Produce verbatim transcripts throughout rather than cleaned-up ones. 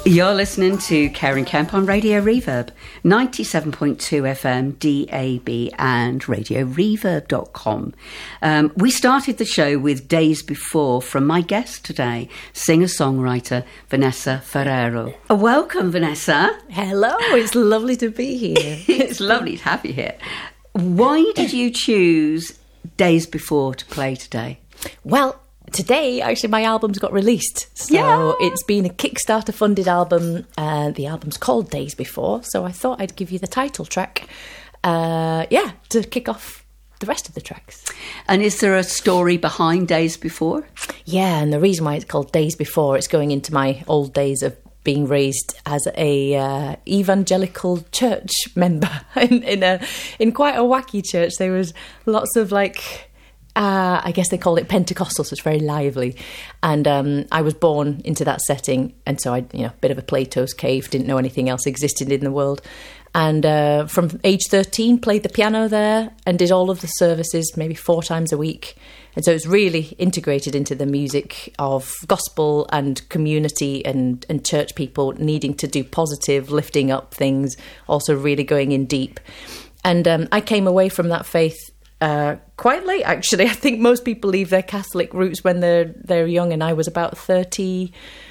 You're listening to Karen Kemp on Radio Reverb, ninety-seven point two F M, D A B and radio reverb dot com. Um, we started the show with Days Before from my guest today, singer-songwriter Vanessa Ferrero. Uh, welcome, Vanessa. Hello, it's lovely to be here. It's lovely to have you here. Why did you choose Days Before to play today? Well, today, actually, my album's got released. So yeah. It's been a Kickstarter-funded album. Uh, the album's called Days Before, so I thought I'd give you the title track, uh, yeah, to kick off the rest of the tracks. And is there a story behind Days Before? Yeah, and the reason why it's called Days Before, it's going into my old days of being raised as a uh, evangelical church member in, in, a, in quite a wacky church. There was lots of, like... Uh, I guess they call it Pentecostal, so it's very lively. And um, I was born into that setting, and so I, you know, a bit of a Plato's cave, didn't know anything else existed in the world. And uh, from age thirteen, played the piano there and did all of the services, maybe four times a week. And so it's really integrated into the music of gospel and community and, and church people needing to do positive, lifting up things, also really going in deep. And um, I came away from that faith Uh, quite late, actually. I think most people leave their Catholic roots when they're they're young, and I was about thirty-two,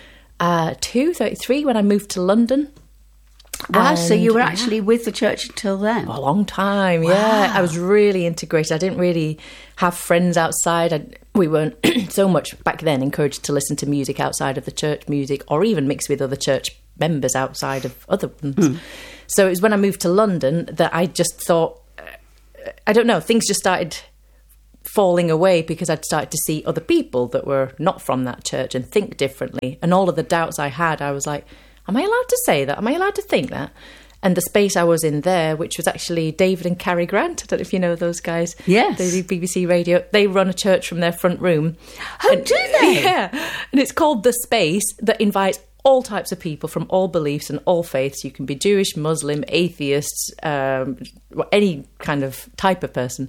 thirty-three when I moved to London. Wow, and, so you were yeah. actually with the church until then? A long time, yeah. Wow. I was really integrated. I didn't really have friends outside. I, we weren't so much back then encouraged to listen to music outside of the church music, or even mix with other church members outside of other ones. Mm. So it was when I moved to London that I just thought, I don't know, things just started falling away because I'd started to see other people that were not from that church and think differently. And all of the doubts I had, I was like, am I allowed to say that? Am I allowed to think that? And the space I was in there, which was actually David and Cary Grant, I don't know if you know those guys. Yes. They do B B C Radio. They run a church from their front room. Oh, and, do they? Yeah. And it's called The Space, that invites all types of people from all beliefs and all faiths. You can be Jewish, Muslim, atheists, um, any kind of type of person,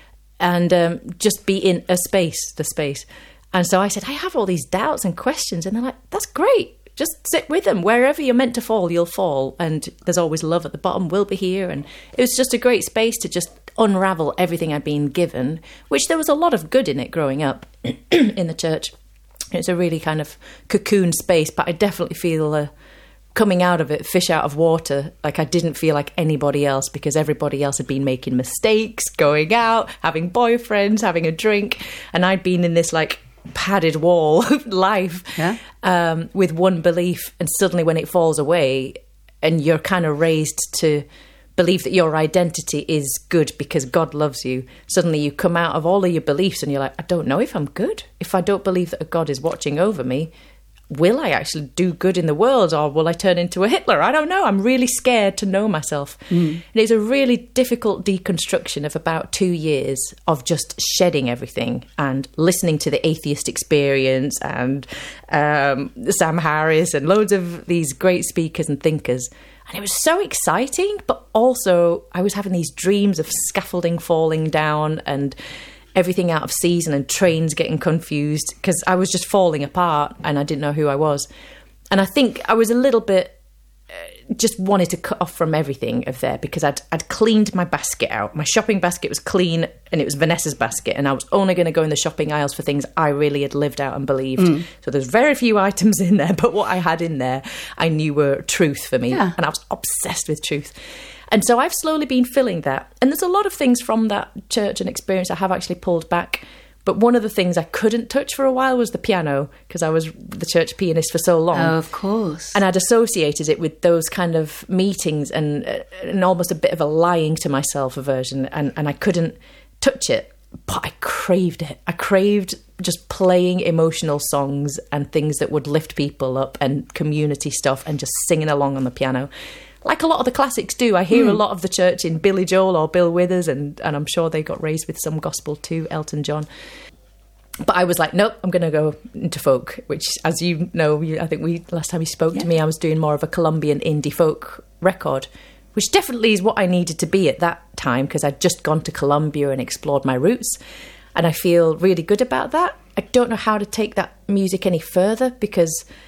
and um, just be in a space, the space. And so I said, I have all these doubts and questions. And they're like, that's great. Just sit with them. Wherever you're meant to fall, you'll fall. And there's always love at the bottom. We'll be here. And it was just a great space to just unravel everything I'd been given, which there was a lot of good in it growing up in the church. It's a really kind of cocoon space, but I definitely feel uh, coming out of it, fish out of water. Like I didn't feel like anybody else because everybody else had been making mistakes, going out, having boyfriends, having a drink. And I'd been in this like padded wall of life yeah. um, with one belief. And suddenly when it falls away and you're kind of raised to believe that your identity is good because God loves you, suddenly you come out of all of your beliefs and you're like, I don't know if I'm good. If I don't believe that a God is watching over me, will I actually do good in the world, or will I turn into a Hitler? I don't know. I'm really scared to know myself. Mm. And it's a really difficult deconstruction of about two years of just shedding everything and listening to the Atheist Experience and um, Sam Harris and loads of these great speakers and thinkers. And it was so exciting, but also I was having these dreams of scaffolding falling down and everything out of season and trains getting confused because I was just falling apart and I didn't know who I was. And I think I was a little bit, uh, just wanted to cut off from everything of there because I'd, I'd cleaned my basket out. My shopping basket was clean and it was Vanessa's basket, and I was only going to go in the shopping aisles for things I really had lived out and believed. Mm. So there's very few items in there, but what I had in there I knew were truth for me. Yeah. And I was obsessed with truth. And so I've slowly been filling that. And there's a lot of things from that church and experience I have actually pulled back. But one of the things I couldn't touch for a while was the piano, because I was the church pianist for so long. Oh, of course. And I'd associated it with those kind of meetings and, and almost a bit of a lying to myself aversion. And, and I couldn't touch it, but I craved it. I craved just playing emotional songs and things that would lift people up and community stuff and just singing along on the piano. Like a lot of the classics do. I hear mm. a lot of the church in Billy Joel or Bill Withers, and, and I'm sure they got raised with some gospel too, Elton John. But I was like, nope, I'm going to go into folk, which, as you know, I think we last time you spoke yeah. to me, I was doing more of a Colombian indie folk record, which definitely is what I needed to be at that time, because I'd just gone to Colombia and explored my roots. And I feel really good about that. I don't know how to take that music any further, because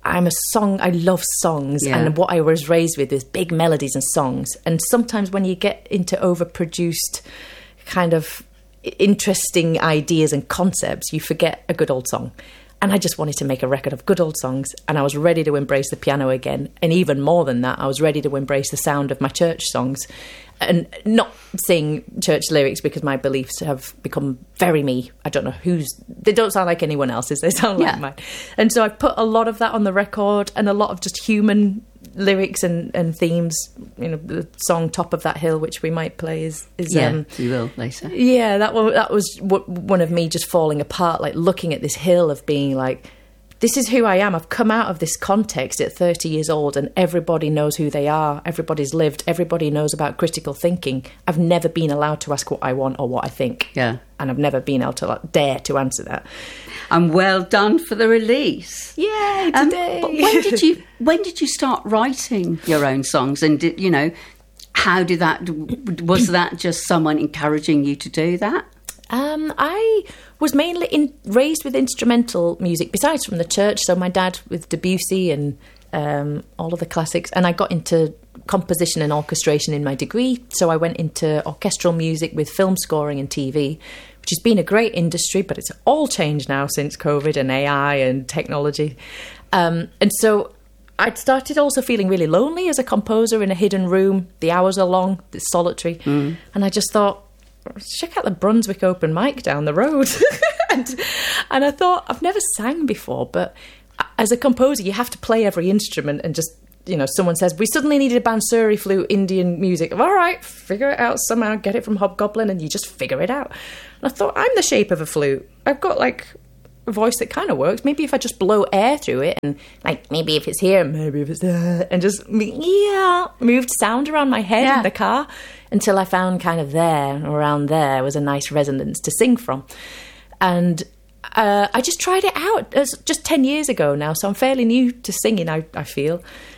I'm a song, I love songs, Yeah. and what I was raised with is big melodies and songs. And sometimes when you get into overproduced kind of interesting ideas and concepts, you forget a good old song. And I just wanted to make a record of good old songs, and I was ready to embrace the piano again. And even more than that, I was ready to embrace the sound of my church songs and not sing church lyrics, because my beliefs have become very me. I don't know who's... They don't sound like anyone else's. They sound Yeah. like mine. And so I put a lot of that on the record, and a lot of just human lyrics and, and themes. You know, the song Top of That Hill, which we might play, is... is Yeah, um, we will later. yeah, that was, that was w- one of me just falling apart, like looking at this hill of being like, this is who I am. I've come out of this context at thirty years old, and everybody knows who they are. Everybody's lived. Everybody knows about critical thinking. I've never been allowed to ask what I want or what I think. Yeah. And I've never been able to like, dare to answer that. And well done for the release. Yay, Um, today. but when did you when did you start writing your own songs? And did, you know, how did that? Was that just someone encouraging you to do that? Um, I was mainly in, raised with instrumental music, besides from the church. So my dad with Debussy and um, all of the classics. And I got into composition and orchestration in my degree. So I went into orchestral music with film scoring and T V, which has been a great industry, but it's all changed now since COVID and A I and technology. Um, and so I'd started also feeling really lonely as a composer in a hidden room. The hours are long, it's solitary. Mm. And I just thought, check out the Brunswick open mic down the road. and, and I thought, I've never sang before, but as a composer, you have to play every instrument and just, you know, someone says, we suddenly needed a Bansuri flute, Indian music. All right, figure it out somehow, get it from Hobgoblin, and you just figure it out. And I thought, I'm the shape of a flute. I've got, like, a voice that kind of works. Maybe if I just blow air through it, and, like, maybe if it's here, maybe if it's there, and just, yeah, moved sound around my head Yeah. in the car, until I found kind of there, around there, was a nice resonance to sing from. And uh, I just tried it out. It was just ten years ago now, so I'm fairly new to singing, I, I feel.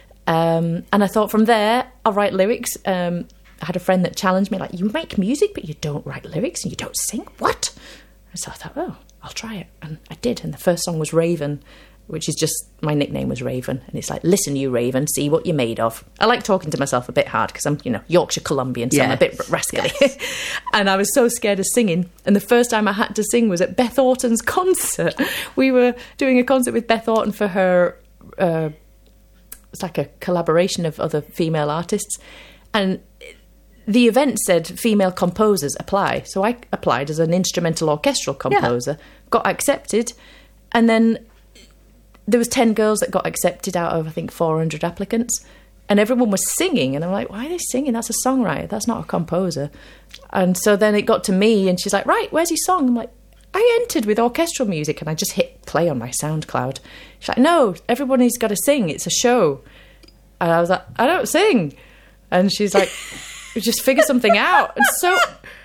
Um, and I thought from there, I'll write lyrics. Um, I had a friend that challenged me, like, you make music, but you don't write lyrics and you don't sing? What? And so I thought, oh, I'll try it. And I did. And the first song was Raven, which is just, my nickname was Raven. And it's like, listen, you Raven, see what you're made of. I like talking to myself a bit hard because I'm, you know, Yorkshire Columbian, so Yes. I'm a bit rascally. Yes. And I was so scared of singing. And the first time I had to sing was at Beth Orton's concert. We were doing a concert with Beth Orton for her, uh, it's like a collaboration of other female artists. And the event said female composers apply. So I applied as an instrumental orchestral composer, yeah. got accepted, and then there was ten girls that got accepted out of, I think, four hundred applicants, and everyone was singing, and I'm like, why are they singing? That's a songwriter, that's not a composer. And so then it got to me, and she's like, right, where's your song? I'm like, I entered with orchestral music, and I just hit play on my SoundCloud. She's like, no, everybody's got to sing, it's a show. And I was like, I don't sing. And she's like, just figure something out. And so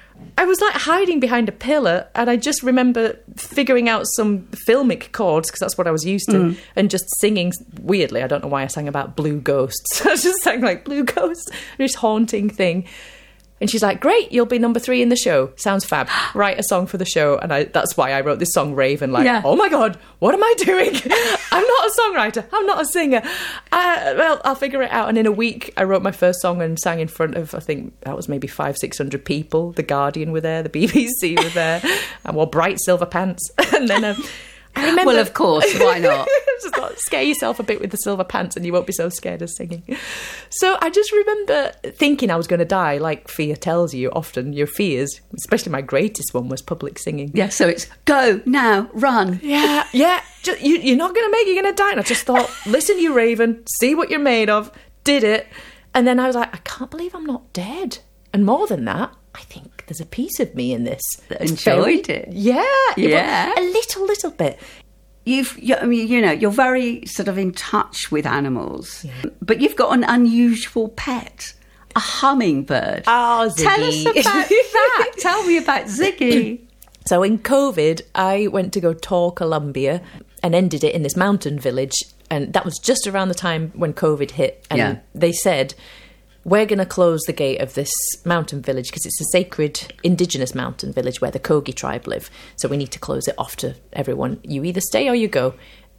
I was like hiding behind a pillar, and I just remember figuring out some filmic chords, because that's what I was used to, mm. and just singing weirdly. I don't know why I sang about blue ghosts. I just sang like blue ghosts, this haunting thing. And she's like, great, you'll be number three in the show. Sounds fab. Write a song for the show. And I, that's why I wrote this song, Raven. Like, yeah. oh my God, what am I doing? I'm not a songwriter. I'm not a singer. Uh, well, I'll figure it out. And in a week, I wrote my first song and sang in front of, I think that was maybe five, six hundred people. The Guardian were there. The B B C were there. I wore bright silver pants. And then um, I remember... Well, of course, why not? Just thought, scare yourself a bit with the silver pants and you won't be so scared of singing. So I just remember thinking I was going to die, like fear tells you often, your fears, especially my greatest one was public singing. Yeah, so it's go, now, run. Yeah, yeah, just, you, you're not going to make it, you're going to die. And I just thought, listen, you Raven, see what you're made of, did it. And then I was like, I can't believe I'm not dead. And more than that, I think there's a piece of me in this that enjoyed very, it. Yeah, yeah, a little, little bit. You've, you, I mean, you know, you're very sort of in touch with animals, yeah. but you've got an unusual pet, a hummingbird. Oh, Ziggy. Tell us about that. Tell me about Ziggy. So in COVID, I went to go tour Colombia and ended it in this mountain village, and that was just around the time when COVID hit. And yeah. they said, we're going to close the gate of this mountain village because it's a sacred indigenous mountain village where the Kogi tribe live. So we need to close it off to everyone. You either stay or you go.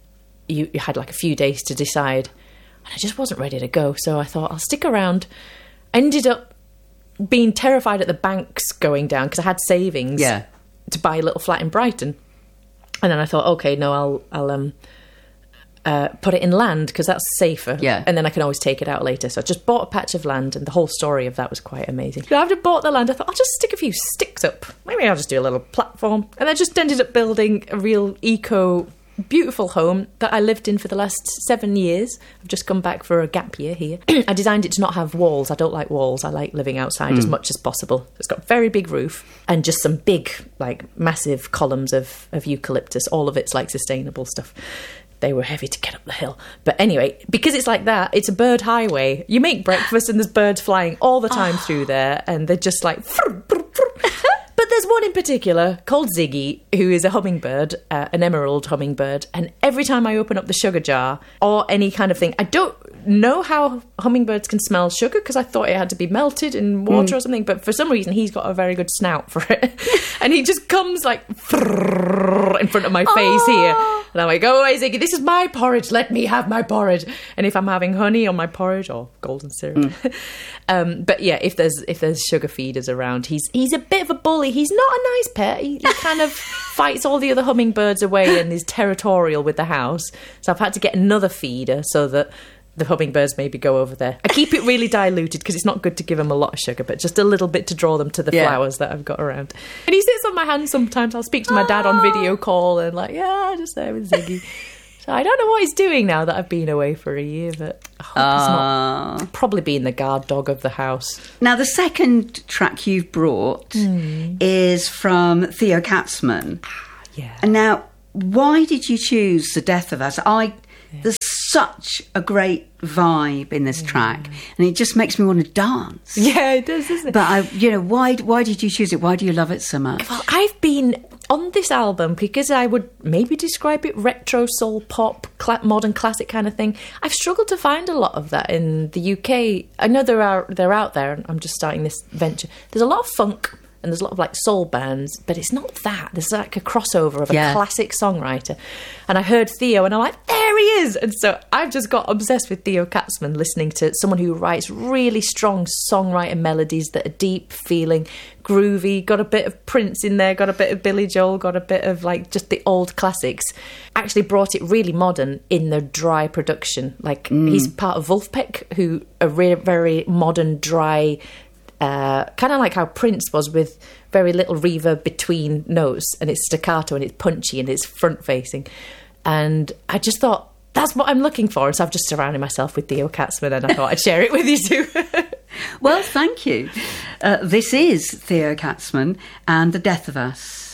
you, you had like a few days to decide. And I just wasn't ready to go. So I thought, I'll stick around. Ended up being terrified at the banks going down because I had savings Yeah. to buy a little flat in Brighton. And then I thought, okay, no, I'll I'll um uh, put it in land because that's safer. Yeah. And then I can always take it out later. So I just bought a patch of land, and the whole story of that was quite amazing. So after I bought the land, I thought, I'll just stick a few sticks up. Maybe I'll just do a little platform. And I just ended up building a real eco... beautiful home that I lived in for the last seven years. I've just come back for a gap year here. I designed it to not have walls. I don't like walls. I like living outside mm. as much as possible. It's got a very big roof and just some big, like, massive columns of, of eucalyptus. All of it's, like, sustainable stuff. They were heavy to get up the hill. But anyway, because it's like that, it's a bird highway. You make breakfast and there's birds flying all the time oh. through there, and they're just like... But there's one in particular called Ziggy, who is a hummingbird, uh, an emerald hummingbird. And every time I open up the sugar jar or any kind of thing, I don't know how hummingbirds can smell sugar because I thought it had to be melted in water mm. or something. But for some reason, he's got a very good snout for it. And he just comes like in front of my face oh. here. And I'm like, go away, Ziggy, this is my porridge. Let me have my porridge. And if I'm having honey on my porridge or golden syrup. Mm. um, but yeah, if there's if there's sugar feeders around, he's he's a bit of a bully. He's not a nice pet. He, he kind of fights all the other hummingbirds away and is territorial with the house. So I've had to get another feeder so that the hummingbirds maybe go over there. I keep it really diluted because it's not good to give them a lot of sugar, but just a little bit to draw them to the yeah. flowers that I've got around. And he sits on my hand sometimes. I'll speak to my dad on video call and like, yeah, just there with Ziggy. So I don't know what he's doing now that I've been away for a year, but I hope uh, he's not probably being the guard dog of the house. Now, the second track you've brought mm. is from Theo Katzman. Yeah. And now, why did you choose The Death of Us? I yeah. There's such a great vibe in this yeah. track, and it just makes me want to dance. Yeah, it does, doesn't it? But, I, you know, why, why did you choose it? Why do you love it so much? Well, I've been... on this album, because I would maybe describe it retro, soul, pop, cl- modern classic kind of thing, I've struggled to find a lot of that in the U K. I know there are, they're out there, and I'm just starting this venture. There's a lot of funk, and there's a lot of like soul bands, but it's not that. There's like a crossover of a yeah. classic songwriter. And I heard Theo, and I'm like, there he is! And so I've just got obsessed with Theo Katzman, listening to someone who writes really strong songwriter melodies that are deep, feeling, groovy, got a bit of Prince in there, got a bit of Billy Joel, got a bit of like just the old classics. Actually brought it really modern in the dry production. Like mm. he's part of Wolfpack, who are re- very modern, dry, uh, kind of like how Prince was, with very little reverb between notes, and it's staccato and it's punchy and it's front facing. And I just thought, that's what I'm looking for. And so I've just surrounded myself with Theo Katzman, and I thought I'd share it with you too. Well, thank you. Uh, this is Theo Katzman and The Death of Us.